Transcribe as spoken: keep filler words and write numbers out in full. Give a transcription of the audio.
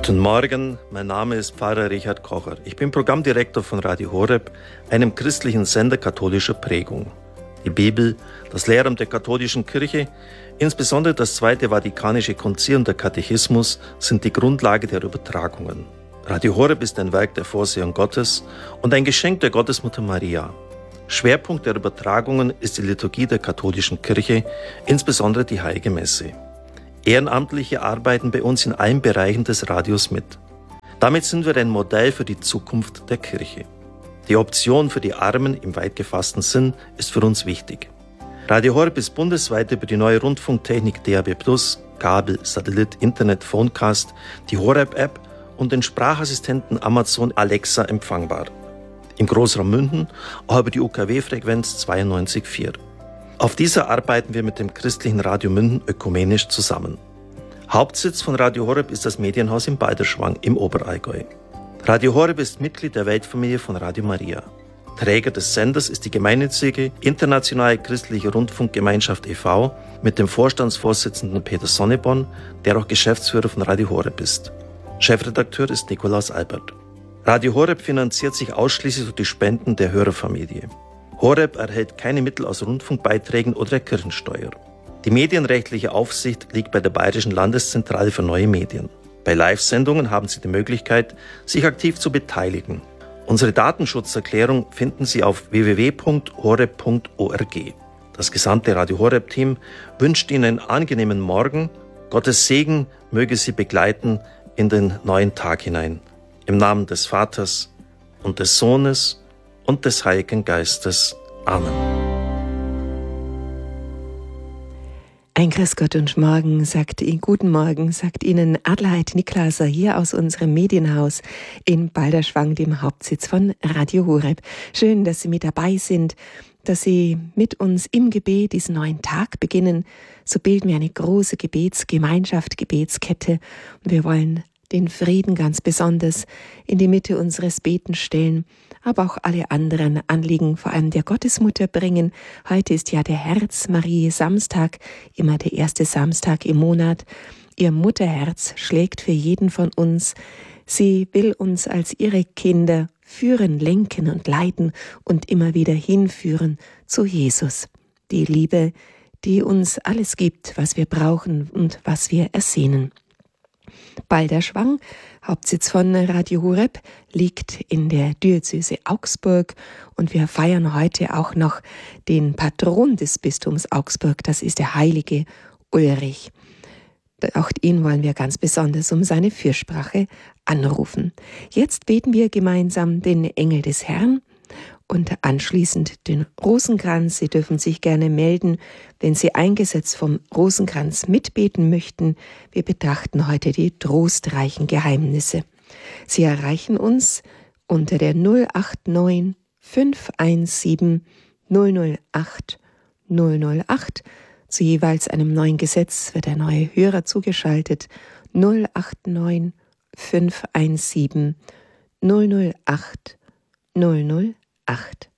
Guten Morgen, mein Name ist Pfarrer Richard Kocher. Ich bin Programmdirektor von Radio Horeb, einem christlichen Sender katholischer Prägung. Die Bibel, das Lehramt der katholischen Kirche, insbesondere das Zweite Vatikanische Konzil und der Katechismus sind die Grundlage der Übertragungen. Radio Horeb ist ein Werk der Vorsehung Gottes und ein Geschenk der Gottesmutter Maria. Schwerpunkt der Übertragungen ist die Liturgie der katholischen Kirche, insbesondere die Heilige Messe. Ehrenamtliche arbeiten bei uns in allen Bereichen des Radios mit. Damit sind wir ein Modell für die Zukunft der Kirche. Die Option für die Armen im weit gefassten Sinn ist für uns wichtig. Radio Horeb ist bundesweit über die neue Rundfunktechnik D A B plus, Kabel, Satellit, Internet, Phonecast, die Horeb-App und den Sprachassistenten Amazon Alexa empfangbar. Im Großraum München auch über die U K W-Frequenz zweiundneunzig Komma vier. Auf dieser arbeiten wir mit dem christlichen Radio München ökumenisch zusammen. Hauptsitz von Radio Horeb ist das Medienhaus in Balderschwang im Oberallgäu. Radio Horeb ist Mitglied der Weltfamilie von Radio Maria. Träger des Senders ist die gemeinnützige Internationale Christliche Rundfunkgemeinschaft e V mit dem Vorstandsvorsitzenden Peter Sonneborn, der auch Geschäftsführer von Radio Horeb ist. Chefredakteur ist Nikolaus Albert. Radio Horeb finanziert sich ausschließlich durch die Spenden der Hörerfamilie. Horeb erhält keine Mittel aus Rundfunkbeiträgen oder der Kirchensteuer. Die medienrechtliche Aufsicht liegt bei der Bayerischen Landeszentrale für neue Medien. Bei Live-Sendungen haben Sie die Möglichkeit, sich aktiv zu beteiligen. Unsere Datenschutzerklärung finden Sie auf w w w punkt horeb punkt org. Das gesamte Radio Horeb-Team wünscht Ihnen einen angenehmen Morgen. Gottes Segen möge Sie begleiten in den neuen Tag hinein. Im Namen des Vaters und des Sohnes und des Heiligen Geistes. Amen. Ein Grüß Gott und Morgen, sagt Ihnen, guten Morgen, sagt Ihnen Adelheid Niklauser hier aus unserem Medienhaus in Balderschwang, dem Hauptsitz von Radio Horeb. Schön, dass Sie mit dabei sind, dass Sie mit uns im Gebet diesen neuen Tag beginnen. So bilden wir eine große Gebetsgemeinschaft, Gebetskette, und wir wollen den Frieden ganz besonders in die Mitte unseres Betens stellen, aber auch alle anderen Anliegen, vor allem der Gottesmutter, bringen. Heute ist ja der Herz-Marie-Samstag, immer der erste Samstag im Monat. Ihr Mutterherz schlägt für jeden von uns. Sie will uns als ihre Kinder führen, lenken und leiten und immer wieder hinführen zu Jesus. Die Liebe, die uns alles gibt, was wir brauchen und was wir ersehnen. Balderschwang, Hauptsitz von Radio Horeb, liegt in der Diözese Augsburg und wir feiern heute auch noch den Patron des Bistums Augsburg, das ist der heilige Ulrich. Auch ihn wollen wir ganz besonders um seine Fürsprache anrufen. Jetzt beten wir gemeinsam den Engel des Herrn und anschließend den Rosenkranz. Sie dürfen sich gerne melden, wenn Sie eingesetzt vom Rosenkranz mitbeten möchten. Wir betrachten heute die trostreichen Geheimnisse. Sie erreichen uns unter der null acht neun fünf eins sieben null null acht null null acht. Zu jeweils einem neuen Gesetz wird ein neuer Hörer zugeschaltet. null acht neun fünf eins sieben null null acht null null acht.